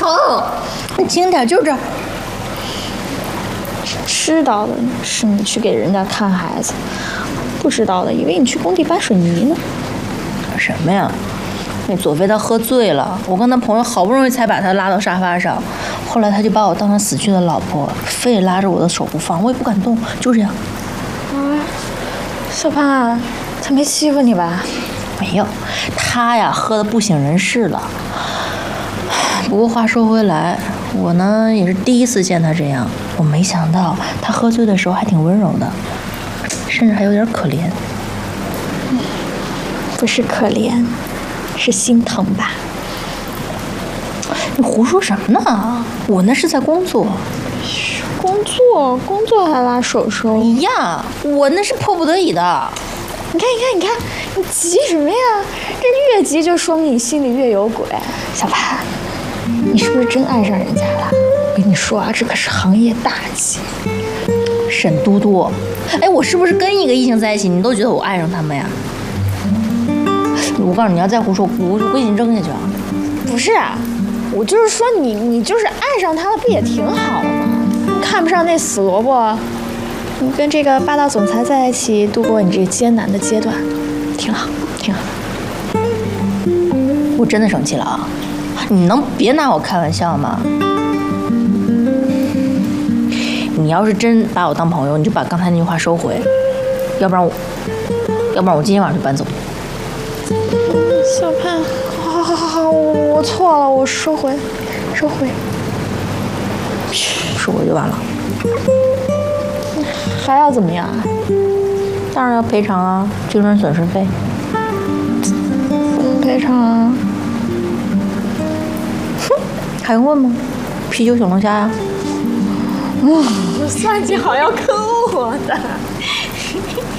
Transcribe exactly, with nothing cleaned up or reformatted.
疼，你轻点，就这儿。 知道的是你去给人家看孩子，不知道的以为你去工地搬水泥呢。 什么呀？那左飞他喝醉了，我跟他朋友好不容易才把他拉到沙发上，后来他就把我当成死去的老婆，非得拉着我的手不放，我也不敢动，就这样。 啊，小潘，他没欺负你吧？ 没有，他呀喝得不省人事了。不过话说回来，我呢也是第一次见他这样，我没想到他喝醉的时候还挺温柔的，甚至还有点可怜。 不是可怜，是心疼吧？ 你胡说什么呢？我那是在工作。 工作，工作还拉手手？ 一样，我那是迫不得已的。 你看，你看，你看，你急什么呀？这越急就说明你心里越有鬼。小潘，你是不是真爱上人家了？我跟你说啊，这可是行业大忌。 沈嘟嘟，哎，我是不是跟一个异性在一起，你都觉得我爱上他们呀？我告诉你，你要再胡说，我我给你扔下去啊！ 不是啊，我就是说你，你就是爱上他了，不也挺好的吗？看不上那死萝卜，你跟这个霸道总裁在一起，度过你这个艰难的阶段，挺好，挺好。 我真的生气了啊！你能别拿我开玩笑吗？你要是真把我当朋友，你就把刚才那句话收回，要不然我，要不然我今天晚上就搬走。 小潘，好好好好，我错了，我收回，收回。 收回就完了。 还要怎么样啊？ 当然要赔偿啊，精神损失费。 怎么赔偿啊？ 哼，还用问吗？啤酒小龙虾呀。 嗯，算计好要坑我的。